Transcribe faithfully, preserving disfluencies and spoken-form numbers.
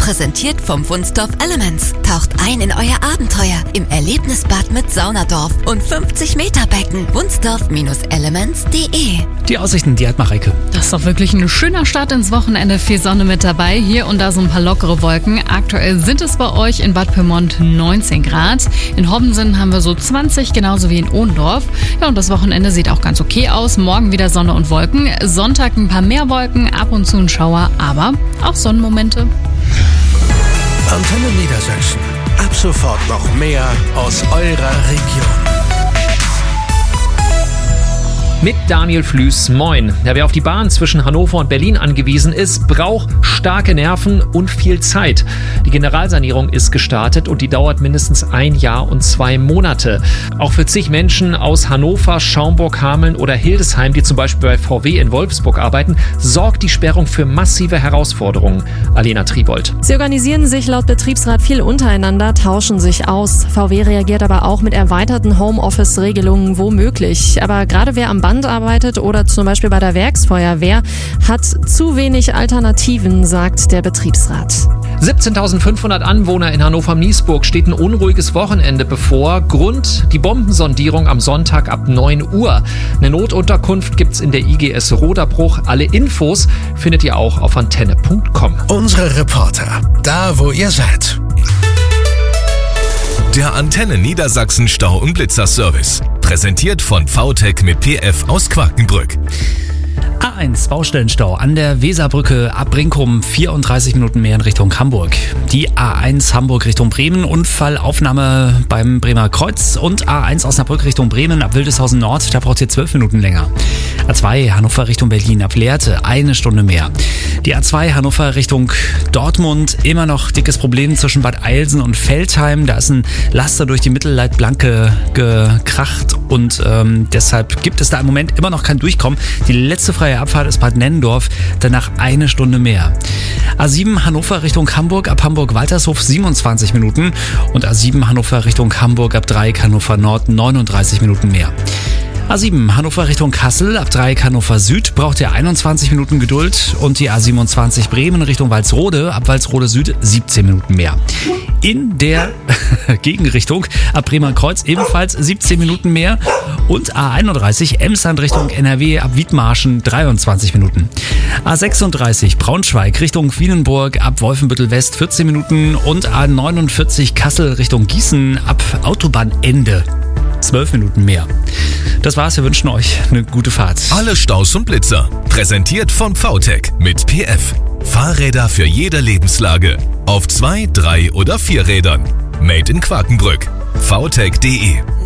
Präsentiert vom Wunstorf Elements. Taucht ein in euer Abenteuer im Erlebnisbad mit Saunadorf und fünfzig Meter Becken. Wunstorf Elements punkt de. Die Aussichten, die hat Mareike. Das ist doch wirklich ein schöner Start ins Wochenende. Viel Sonne mit dabei. Hier und da so ein paar lockere Wolken. Aktuell sind es bei euch in Bad Pyrmont neunzehn Grad. In Hobbensen haben wir so zwanzig, genauso wie in Ohlendorf. Ja, und das Wochenende sieht auch ganz okay aus. Morgen wieder Sonne und Wolken. Sonntag ein paar mehr Wolken, ab und zu ein Schauer, aber auch Sonnenmomente. Antenne Niedersachsen. Ab sofort noch mehr aus eurer Region. Mit Daniel Flüß, moin. Ja, wer auf die Bahn zwischen Hannover und Berlin angewiesen ist, braucht starke Nerven und viel Zeit. Die Generalsanierung ist gestartet und die dauert mindestens ein Jahr und zwei Monate. Auch für zig Menschen aus Hannover, Schaumburg, Hameln oder Hildesheim, die zum Beispiel bei V W in Wolfsburg arbeiten, sorgt die Sperrung für massive Herausforderungen. Alena Tribold. Sie organisieren sich laut Betriebsrat viel untereinander, tauschen sich aus. V W reagiert aber auch mit erweiterten Homeoffice-Regelungen womöglich. Aber gerade wer am Band arbeitet oder zum Beispiel bei der Werksfeuerwehr, hat zu wenig Alternativen, sagt der Betriebsrat. siebzehntausendfünfhundert Anwohner in Hannover-Niesburg steht ein unruhiges Wochenende bevor. Grund die Bombensondierung am Sonntag ab neun Uhr. Eine Notunterkunft gibt's in der I G S Roderbruch. Alle Infos findet ihr auch auf antenne punkt com. Unsere Reporter, da wo ihr seid. Der Antenne Niedersachsen Stau- und Blitzer-Service. Präsentiert von V T E C mit P F aus Quakenbrück. A eins Baustellenstau an der Weserbrücke ab Brinkum, vierunddreißig Minuten mehr in Richtung Hamburg. Die A eins Hamburg Richtung Bremen, Unfallaufnahme beim Bremer Kreuz und A eins Osnabrück Richtung Bremen ab Wildeshausen Nord, da braucht ihr zwölf Minuten länger. A zwei Hannover Richtung Berlin ab Lehrte, eine Stunde mehr. Die A zwei Hannover Richtung Dortmund, immer noch dickes Problem zwischen Bad Eilsen und Veltheim. Da ist ein Laster durch die Mittelleitplanke gekracht und ähm, deshalb gibt es da im Moment immer noch kein Durchkommen. Die letzte freie Abfahrt ist Bad Nennendorf, danach eine Stunde mehr. A sieben Hannover Richtung Hamburg ab Hamburg-Waltershof siebenundzwanzig Minuten und A sieben Hannover Richtung Hamburg ab Dreieck Hannover Nord neununddreißig Minuten mehr. A sieben Hannover Richtung Kassel ab Dreieck Hannover Süd braucht ihr einundzwanzig Minuten Geduld und die A siebenundzwanzig Bremen Richtung Walsrode ab Walsrode Süd siebzehn Minuten mehr. In der Gegenrichtung ab Bremer Kreuz ebenfalls siebzehn Minuten mehr und A einunddreißig Emsland Richtung N R W ab Wiedmarschen dreiundzwanzig Minuten. A sechsunddreißig Braunschweig Richtung Wienenburg ab Wolfenbüttel West vierzehn Minuten und A neunundvierzig Kassel Richtung Gießen ab Autobahnende zwölf Minuten mehr. Das war's, wir wünschen euch eine gute Fahrt. Alle Staus und Blitzer. Präsentiert von V T E C mit P F. Fahrräder für jede Lebenslage. Auf zwei, drei oder vier Rädern. Made in Quakenbrück. V T E C punkt de